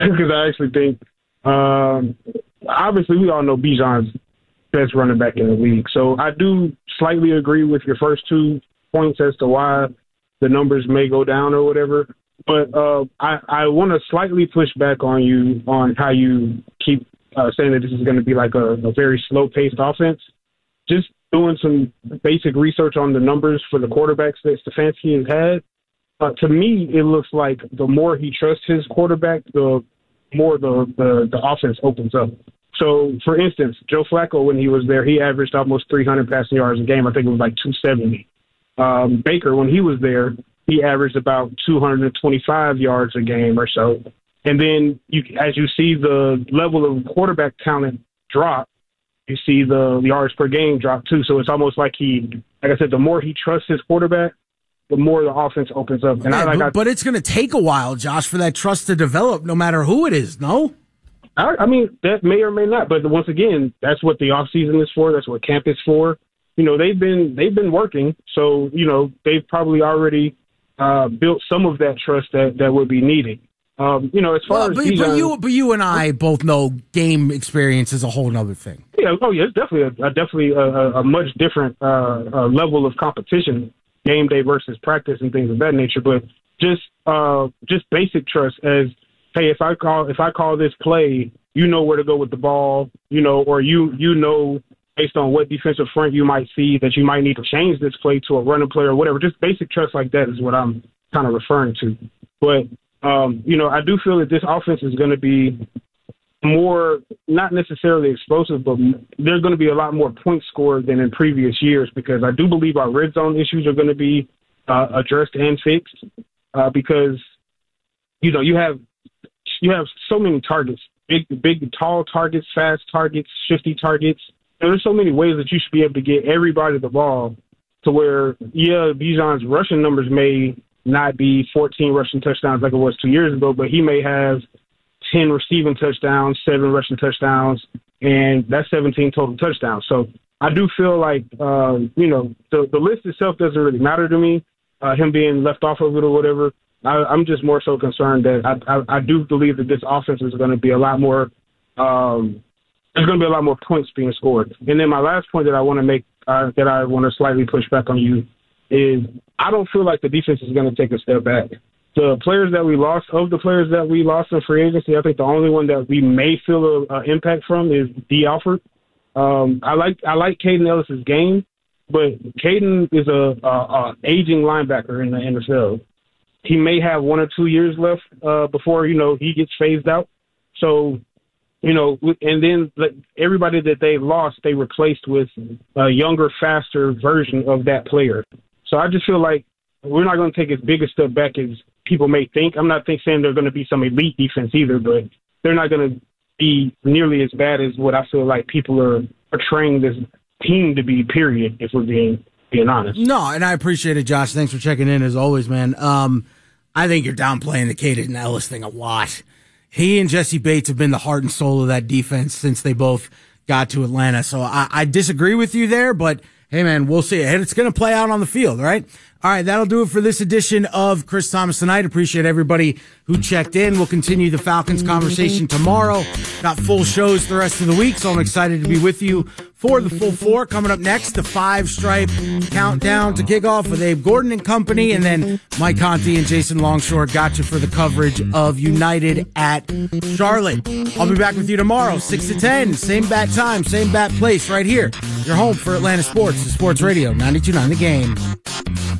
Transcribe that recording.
because I actually think, obviously, we all know Bijan's best running back in the league. So I do slightly agree with your first 2 points as to why the numbers may go down or whatever. But I want to slightly push back on you on how you keep saying that this is going to be like a very slow-paced offense. Just doing some basic research on the numbers for the quarterbacks that Stefanski has had, to me, it looks like the more he trusts his quarterback, the more the offense opens up. So, for instance, Joe Flacco, when he was there, he averaged almost 300 passing yards a game. I think it was like 270. Baker, when he was there, he averaged about 225 yards a game or so. And then as you see the level of quarterback talent drop, you see the yards per game drop too. So it's almost like like I said, the more he trusts his quarterback, the more the offense opens up. And but it's going to take a while, Josh, for that trust to develop, no matter who it is, no? I mean, that may or may not. But once again, that's what the offseason is for. That's what camp is for. They've been working. So, they've probably already built some of that trust that would be needed. As far as Bijan, but you and I both know game experience is a whole other thing. Yeah, it's definitely a much different level of competition, game day versus practice and things of that nature. But just basic trust as, hey, if I call this play, you know where to go with the ball, or you know based on what defensive front you might see that you might need to change this play to a running play or whatever. Just basic trust like that is what I'm kind of referring to. But I do feel that this offense is going to be more, not necessarily explosive, but there's going to be a lot more points scored than in previous years because I do believe our red zone issues are going to be addressed and fixed because, you have so many targets, big, tall targets, fast targets, shifty targets. There's so many ways that you should be able to get everybody the ball to where, Bijan's rushing numbers may not be 14 rushing touchdowns like it was 2 years ago, but he may have 10 receiving touchdowns, 7 rushing touchdowns, and that's 17 total touchdowns. So I do feel like, the list itself doesn't really matter to me, him being left off of it or whatever. I'm just more so concerned that I do believe that this offense is going to be a lot more there's going to be a lot more points being scored. And then my last point that I want to make, that I want to slightly push back on you, is I don't feel like the defense is going to take a step back. The players that we lost in free agency, I think the only one that we may feel an impact from is Dee Alford. I like Caden Ellis's game, but Caden is a aging linebacker in the NFL. He may have 1 or 2 years left before he gets phased out. So. And then everybody that they lost, they replaced with a younger, faster version of that player. So I just feel like we're not going to take as big a step back as people may think. I'm not saying they're going to be some elite defense either, but they're not going to be nearly as bad as what I feel like people are portraying this team to be, period, if we're being honest. No, and I appreciate it, Josh. Thanks for checking in as always, man. I think you're downplaying the Caden Ellis thing a lot. He and Jesse Bates have been the heart and soul of that defense since they both got to Atlanta. So I disagree with you there, but hey, man, we'll see. It's going to play out on the field, right? All right, that'll do it for this edition of Chris Thomas Tonight. Appreciate everybody who checked in. We'll continue the Falcons conversation tomorrow. Got full shows the rest of the week, so I'm excited to be with you for the full 4. Coming up next, the 5-stripe countdown to kickoff with Abe Gordon and company, and then Mike Conti and Jason Longshore got you for the coverage of United at Charlotte. I'll be back with you tomorrow, 6 to 10, same bat time, same bat place, right here. Your home for Atlanta sports, the Sports Radio 92.9 The Game.